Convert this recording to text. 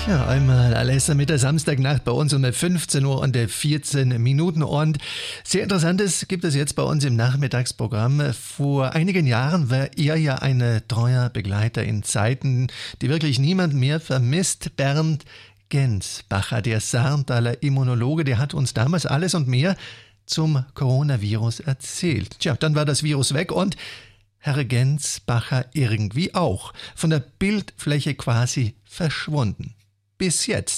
Ja, einmal alles mit der Samstagnacht bei uns um 15 Uhr und 14 Minuten. Und sehr Interessantes gibt es jetzt bei uns im Nachmittagsprogramm. Vor einigen Jahren war er ja ein treuer Begleiter in Zeiten, die wirklich niemand mehr vermisst. Bernd Gensbacher, der Sarntaler Immunologe, der hat uns damals alles und mehr zum Coronavirus erzählt. Tja, dann war das Virus weg und Herr Gensbacher irgendwie auch. Von der Bildfläche quasi verschwunden. Bis jetzt.